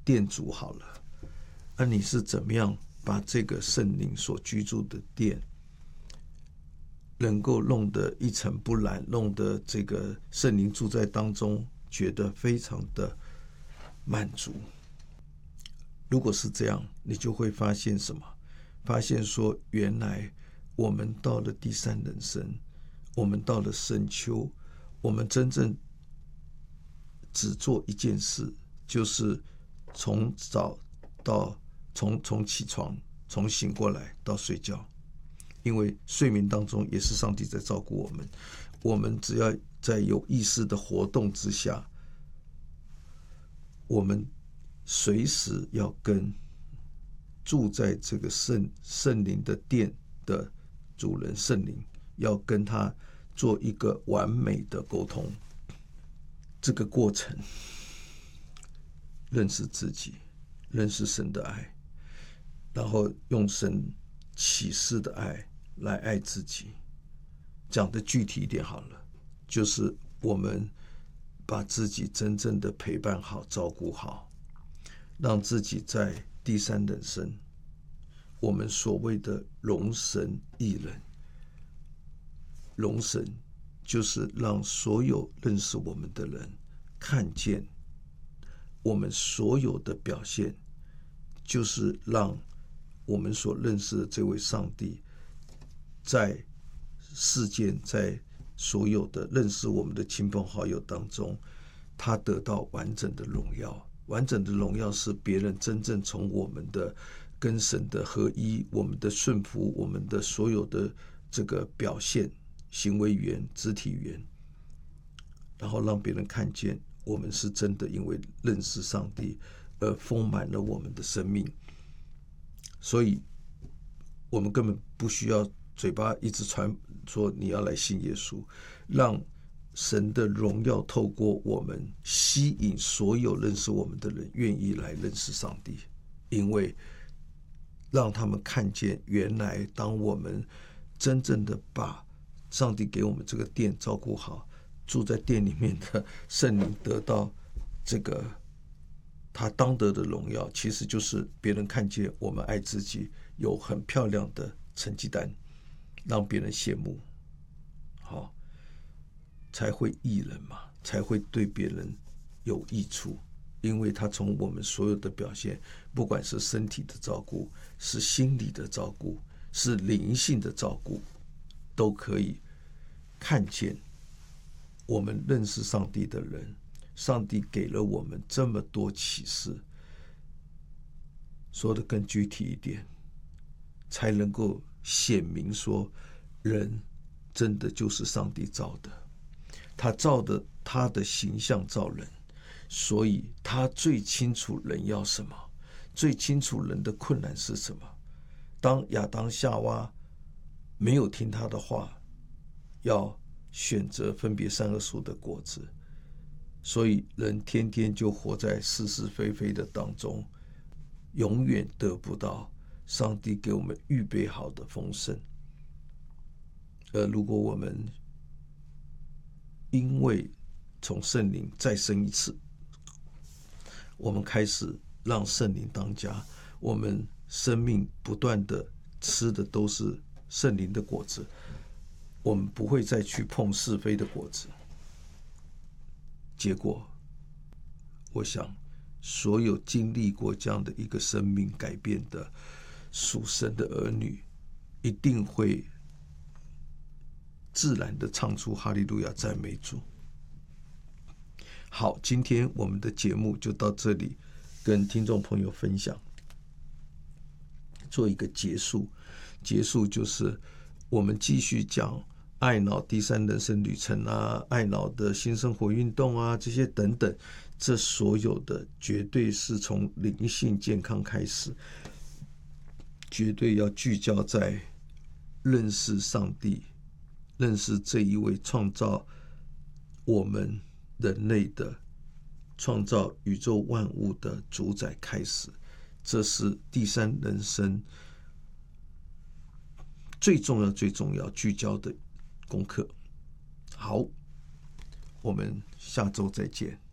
店主好了，那你是怎么样把这个圣灵所居住的殿能够弄得一尘不染，弄得这个圣灵住在当中觉得非常的满足？如果是这样，你就会发现什么？发现说，原来我们到了第三人生，我们到了深秋，我们真正只做一件事，就是从早到从起床，从醒过来到睡觉。因为睡眠当中也是上帝在照顾我们，我们只要在有意识的活动之下，我们随时要跟住在这个圣灵的殿的主人圣灵，要跟他做一个完美的沟通。这个过程，认识自己，认识神的爱，然后用神启示的爱来爱自己。讲的具体一点好了，就是我们把自己真正的陪伴好，照顾好，让自己在第三人生，我们所谓的容神益人。容神就是让所有认识我们的人看见我们所有的表现，就是让我们所认识的这位上帝在世间，在所有的认识我们的亲朋好友当中，他得到完整的荣耀。完整的荣耀是别人真正从我们的跟神的合一，我们的顺服，我们的所有的这个表现，行为语言、肢体语言，然后让别人看见我们是真的因为认识上帝而丰满了我们的生命。所以我们根本不需要嘴巴一直传说你要来信耶稣，让神的荣耀透过我们吸引所有认识我们的人愿意来认识上帝。因为让他们看见，原来当我们真正的把上帝给我们这个殿照顾好，住在殿里面的圣灵得到这个他当得的荣耀，其实就是别人看见我们爱自己有很漂亮的成绩单，让别人羡慕，好，才会益人嘛，才会对别人有益处。因为他从我们所有的表现，不管是身体的照顾，是心理的照顾，是灵性的照顾，都可以看见我们认识上帝的人，上帝给了我们这么多启示。说得更具体一点，才能够显明说，人真的就是上帝造的，他造的，他的形象造人，所以他最清楚人要什么，最清楚人的困难是什么。当亚当夏娃没有听他的话，要选择分别善恶树的果子，所以人天天就活在是是非非的当中，永远得不到上帝给我们预备好的丰盛。而如果我们因为从圣灵再生一次，我们开始让圣灵当家，我们生命不断的吃的都是圣灵的果子，我们不会再去碰是非的果子。结果我想所有经历过这样的一个生命改变的属神的儿女，一定会自然的唱出哈利路亚赞美主。好，今天我们的节目就到这里，跟听众朋友分享，做一个结束。结束就是我们继续讲爱脑第三人生旅程啊，爱脑的新生活运动啊，这些等等，这所有的绝对是从灵性健康开始，绝对要聚焦在认识上帝，认识这一位创造我们人类的，创造宇宙万物的主宰开始。这是第三人生最重要、最重要聚焦的功课。好，我们下周再见。